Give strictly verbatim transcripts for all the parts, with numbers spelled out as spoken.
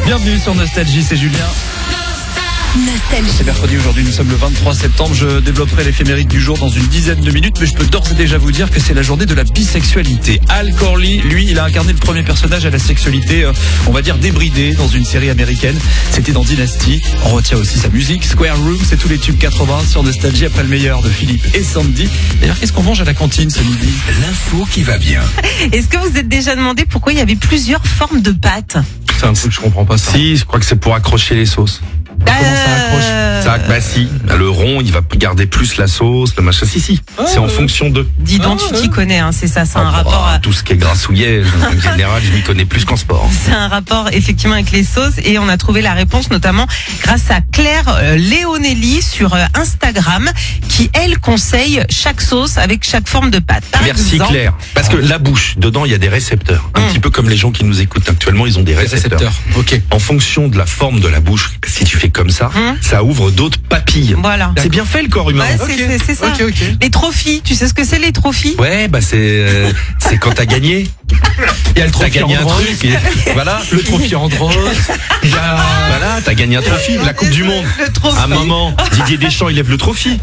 Bienvenue sur Nostalgie, c'est Julien. Nostalgie. C'est mercredi aujourd'hui, nous sommes le vingt-trois septembre. Je développerai l'éphéméride du jour dans une dizaine de minutes, mais je peux d'ores et déjà vous dire que c'est la journée de la bisexualité. Al Corley, lui, il a incarné le premier personnage à la sexualité, euh, on va dire débridée, dans une série américaine. C'était dans Dynasty. On retient aussi sa musique. Square Room, c'est tous les tubes quatre-vingts sur Nostalgie après le meilleur de Philippe et Sandy. D'ailleurs, qu'est-ce qu'on mange à la cantine ce midi? L'info qui va bien. Est-ce que vous vous êtes déjà demandé pourquoi il y avait plusieurs formes de pâtes? C'est un truc que je comprends pas ça. Si, je crois que c'est pour accrocher les sauces. Comment ça accroche? Ça, bah si, le rond, il va garder plus la sauce, le machin. Si, si, Ah, c'est en ouais. fonction de. Dis donc, Ah, tu t'y ouais. connais, hein, c'est ça, c'est un Ah, rapport bah, à... tout ce qui est grassouillet, en général, je m'y connais plus qu'en sport. C'est un rapport effectivement avec les sauces et on a trouvé la réponse notamment grâce à Claire euh, Léonelli sur euh, Instagram qui elle conseille chaque sauce avec chaque forme de pâte. Par Merci exemple, Claire. Parce que la bouche, dedans, il y a des récepteurs. Un Mm. petit peu comme les gens qui nous écoutent actuellement, ils ont des récepteurs. Récepteur. Ok. En fonction de la forme de la bouche, si tu fais comme ça, Mm. ça ouvre d'autres papilles. Voilà. C'est bien fait le corps humain. Ouais, c'est c'est- c'est ça. Ok, ok. Les trophies, tu sais ce que c'est les trophies? Ouais, bah c'est euh, c'est quand t'as gagné. Il y a le T'as trophée gagné un Andros. truc. Et, voilà. Le trophée Andros. Il y a... Voilà, t'as gagné un trophée, la Coupe du Monde. Le trophée. À un moment, Didier Deschamps, il lève le trophée.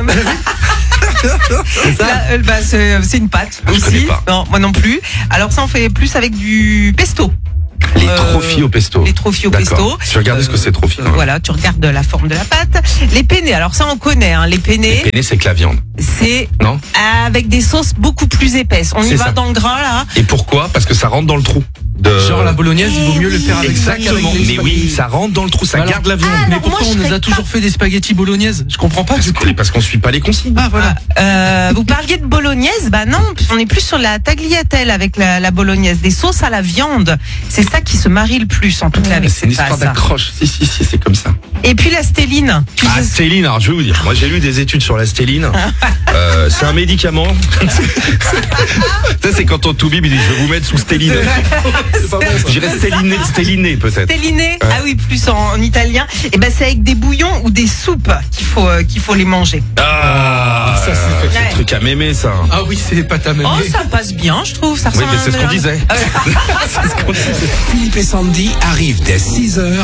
Là, euh, bah, c'est c'est une pâte Ah, je connais aussi. pas. Non, moi non plus. Alors ça on fait plus avec du pesto. Les Euh, trophies au pesto. Les trophies au D'accord. pesto. Tu regardes ce que c'est trophée. hein. Voilà, tu regardes la forme de la pâte. Les penne, alors ça on connaît, hein. Les penne, Penne, c'est que la viande. c'est Non? avec des sauces beaucoup plus épaisses. On y C'est va ça. dans le gras là. Et pourquoi? Parce que ça rentre dans le trou. De... Genre la bolognaise, il vaut mieux le faire avec ça Exactement. qu'avec les Mais oui, spaghettis. ça rentre dans le trou, ça Alors- garde la viande. Ah, Mais alors, pourquoi moi, on je nous a ferais toujours fait des spaghettis bolognaises? Je comprends pas. Parce du que- coup. parce qu'on suit pas les consignes. Ah voilà. Euh, vous parliez de bolognaise, bah non, on est plus sur la tagliatelle avec la, la bolognaise, des sauces à la viande. C'est ça qui se marie le plus en tout cas avec C'est une cette histoire pâte. d'accroche. Si, si, si, c'est comme ça. Et puis la stéline. Tu Ah, sais- stéline, alors je vais vous dire. Moi, j'ai lu des études sur la stéline. Euh, c'est un médicament. Ça, c'est quand on toubib, il dit je vais vous mettre sous stéline. Je dirais stéliné, stéliné peut-être. Stéliné, ah oui, plus en, en italien. Et ben c'est avec des bouillons ou des soupes qu'il faut euh, qu'il faut les manger. Ah, Ça, c'est fait. c'est un truc à mémer, ça. Ah oui, c'est pas ta même. Oh, ça passe bien, je trouve. Ça Oui, ressemble mais à un c'est ce qu'on mélange. disait. Ah ouais. C'est ce qu'on disait. Philippe et Sandy arrivent dès six heures